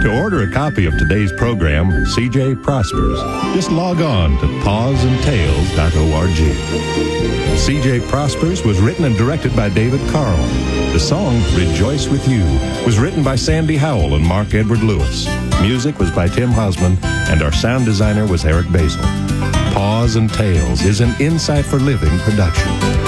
To order a copy of today's program, CJ Prospers, just log on to pawsandtails.org. CJ Prospers was written and directed by David Carl. The song, Rejoice With You, was written by Sandy Howell and Mark Edward Lewis. Music was by Tim Hosman, and our sound designer was Eric Basil. Paws and Tails is an Insight for Living production.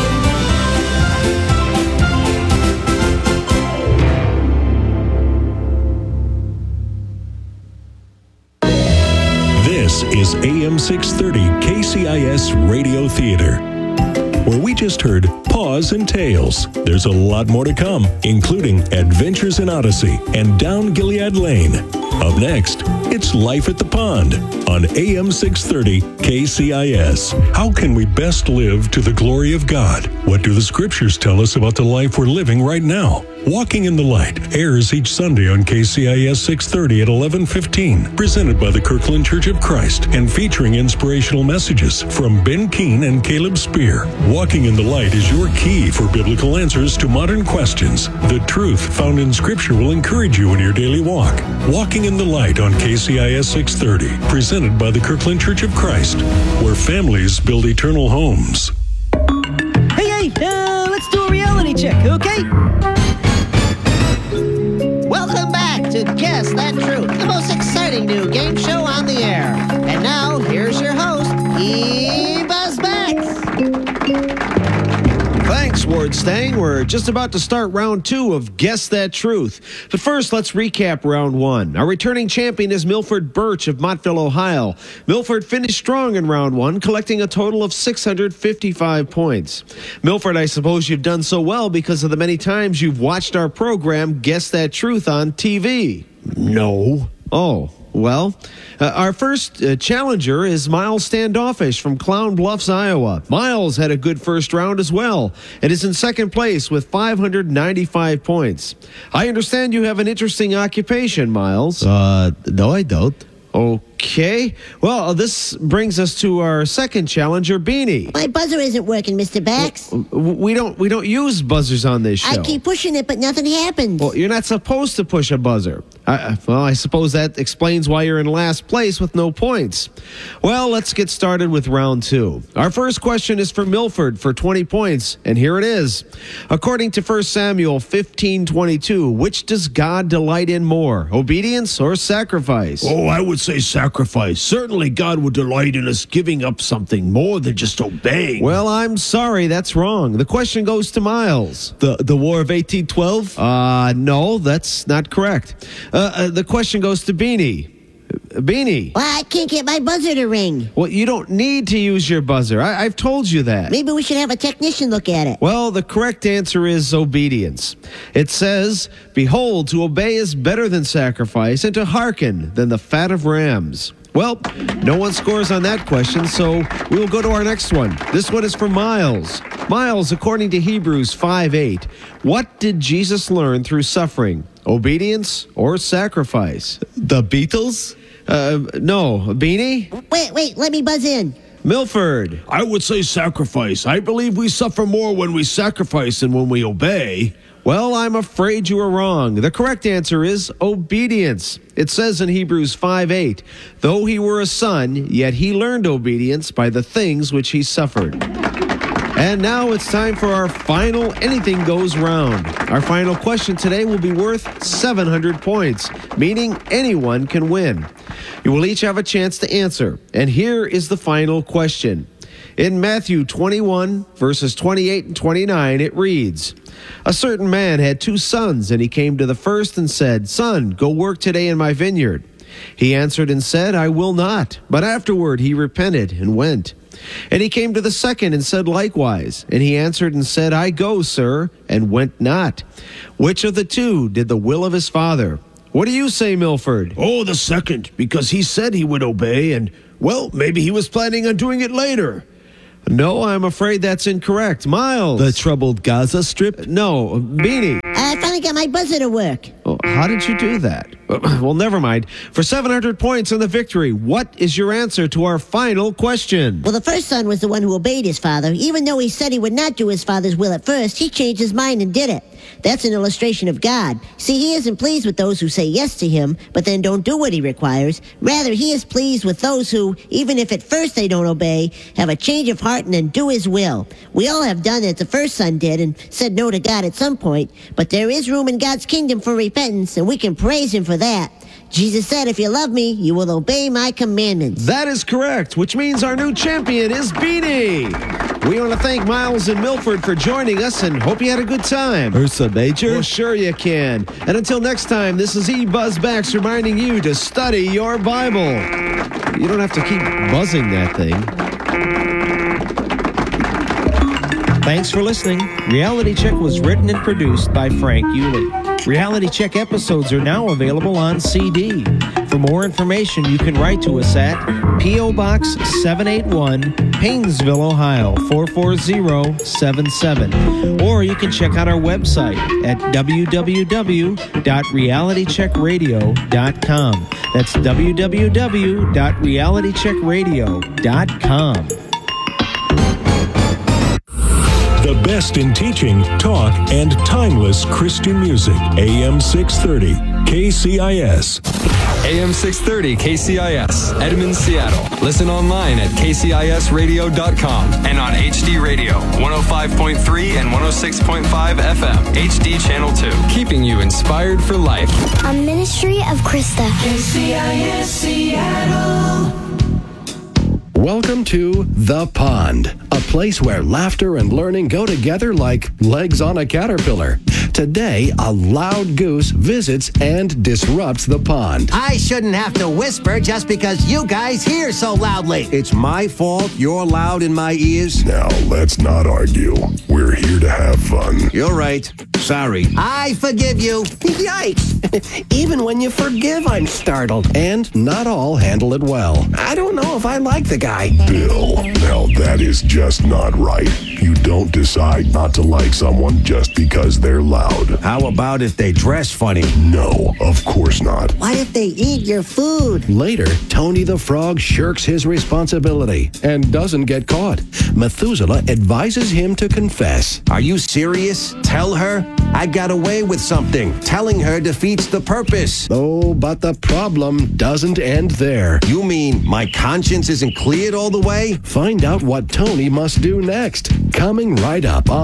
This is AM 630 KCIS Radio Theater, where we just heard Paws and Tails. There's a lot more to come, including Adventures in Odyssey and Down Gilead Lane. Up next, it's Life at the Pond on AM 630 KCIS. How can we best live to the glory of God? What do the scriptures tell us about the life we're living right now? Walking in the Light airs each Sunday on KCIS 630 at 11:15, presented by the Kirkland Church of Christ and featuring inspirational messages from Ben Keene and Caleb Spear. Walking in the Light is your key for biblical answers to modern questions. The truth found in Scripture will encourage you in your daily walk. Walking in the Light on KCIS 630, presented by the Kirkland Church of Christ, where families build eternal homes. Hey, let's do a reality check, okay? Welcome back to Guess That Truth, the most exciting new game show on the air. And now, here's your host, E-Buzz Bax. Thanks, Ward Stang. We're just about to start round 2 of Guess That Truth. But first, let's recap round 1. Our returning champion is Milford Birch of Montville, Ohio. Milford finished strong in round 1, collecting a total of 655 points. Milford, I suppose you've done so well because of the many times you've watched our program, Guess That Truth, on TV. No. Oh. Well, our first challenger is Miles Standoffish from Clown Bluffs, Iowa. Miles had a good first round as well and is in second place with 595 points. I understand you have an interesting occupation, Miles. No, I don't. Okay. Well, this brings us to our second challenger, Beanie. My buzzer isn't working, Mr. Bax. We don't use buzzers on this show. I keep pushing it, but nothing happens. Well, you're not supposed to push a buzzer. I suppose that explains why you're in last place with no points. Well, let's get started with round 2. Our first question is for Milford for 20 points, and here it is. According to 1 Samuel 15:22, which does God delight in more, obedience or sacrifice? Oh, I would say sacrifice. Certainly God would delight in us giving up something more than just obeying. Well, I'm sorry, that's wrong. The question goes to Miles. The War of 1812? No, that's not correct. The question goes to Beanie. Beanie. Well, I can't get my buzzer to ring. Well, you don't need to use your buzzer. I've told you that. Maybe we should have a technician look at it. Well, the correct answer is obedience. It says, behold, to obey is better than sacrifice, and to hearken than the fat of rams. Well, no one scores on that question, so we will go to our next one. This one is for Miles. Miles, according to Hebrews 5:8, what did Jesus learn through suffering? Obedience or sacrifice? The Beatles? No. Beanie? Wait, let me buzz in. Milford. I would say sacrifice. I believe we suffer more when we sacrifice than when we obey. Well, I'm afraid you are wrong. The correct answer is obedience. It says in Hebrews 5:8, though he were a son, yet he learned obedience by the things which he suffered. And now it's time for our final Anything Goes round. Our final question today will be worth 700 points, meaning anyone can win. You will each have a chance to answer. And here is the final question. In Matthew 21, verses 28 and 29, it reads, a certain man had 2 sons, and he came to the first and said, son, go work today in my vineyard. He answered and said, I will not. But afterward he repented and went. And he came to the second and said likewise. And he answered and said, I go, sir, and went not. Which of the 2 did the will of his father? What do you say, Milford? Oh, the second, because he said he would obey, and, well, maybe he was planning on doing it later. No, I'm afraid that's incorrect. Miles. The troubled Gaza Strip? No, Beanie. I finally got my buzzer to work. Oh, how did you do that? Well, never mind. For 700 points and the victory, what is your answer to our final question? Well, the first son was the one who obeyed his father. Even though he said he would not do his father's will at first, he changed his mind and did it. That's an illustration of God. See, he isn't pleased with those who say yes to him, but then don't do what he requires. Rather, he is pleased with those who, even if at first they don't obey, have a change of heart and then do his will. We all have done as the first son did and said no to God at some point, but there is room in God's kingdom for repentance, and we can praise him for that. Jesus said, if you love me, you will obey my commandments. That is correct, which means our new champion is Beanie. We want to thank Miles and Milford for joining us and hope you had a good time. Ursa Major? Well, sure you can. And until next time, this is E. Buzz Bax reminding you to study your Bible. You don't have to keep buzzing that thing. Thanks for listening. Reality Check was written and produced by Frank Yulee. Reality Check episodes are now available on CD. For more information, you can write to us at P.O. Box 781, Paynesville, Ohio 44077. Or you can check out our website at www.realitycheckradio.com. That's www.realitycheckradio.com. The best in teaching, talk, and timeless Christian music. AM 630, KCIS. AM 630 KCIS, Edmond, Seattle. Listen online at kcisradio.com and on HD Radio, 105.3 and 106.5 FM, HD Channel 2. Keeping you inspired for life. A ministry of Krista. KCIS Seattle. Welcome to The Pond, a place where laughter and learning go together like legs on a caterpillar. Today, a loud goose visits and disrupts the pond. I shouldn't have to whisper just because you guys hear so loudly. It's my fault you're loud in my ears. Now, let's not argue. We're here to have fun. You're right. Sorry. I forgive you. Yikes. Even when you forgive, I'm startled. And not all handle it well. I don't know if I like the guy. Bill, now that is just not right. You don't decide not to like someone just because they're loud. How about if they dress funny? No, of course not. What if they eat your food? Later, Tony the Frog shirks his responsibility and doesn't get caught. Methuselah advises him to confess. Are you serious? Tell her? I got away with something. Telling her defeats the purpose. Oh, but the problem doesn't end there. You mean my conscience isn't cleared all the way? Find out what Tony must do next. Coming right up on